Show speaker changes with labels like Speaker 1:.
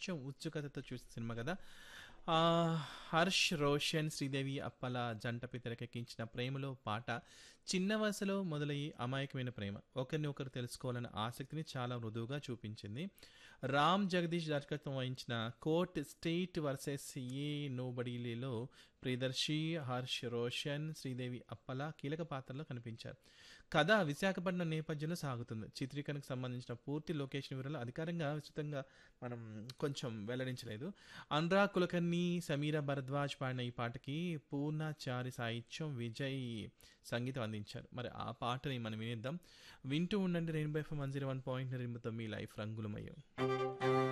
Speaker 1: కొంచెం ఉత్సుకతతో చూసిన సినిమా కదా. ఆ, హర్ష్ రోషన్ శ్రీదేవి అప్పల జంటపై తెరకెక్కించిన ప్రేమలో పాట చిన్న వయసులో మొదలయ్యి అమాయకమైన ప్రేమ ఒకరిని ఒకరు తెలుసుకోవాలన్న ఆసక్తిని చాలా మృదువుగా చూపించింది. రామ్ జగదీష్ దర్శకత్వం వహించిన కోర్ట్ స్టేట్ వర్సెస్ ఏ నోబడీలో ప్రియదర్శి, హర్ష్ రోషన్, శ్రీదేవి అప్పల కీలక పాత్రలో కనిపించారు. కథ విశాఖపట్నం నేపథ్యంలో సాగుతుంది. చిత్రీకరణకు సంబంధించిన పూర్తి లొకేషన్ వివరాలు అధికారంగా విస్తృతంగా మనం కొంచెం వెల్లడించలేదు. అనురాగ్ కులకర్ణి, సమీరా భరద్వాజ్ పాడిన ఈ పాటకి పూర్ణాచారి సాహిత్యం, విజయ్ సంగీతం అందించారు. మరి ఆ పాటని మనం వినేద్దాం. వింటూ ఉండండి రెయిన్బో ఎఫ్ఎం 101.9 మీ లైఫ్ రంగులమయం.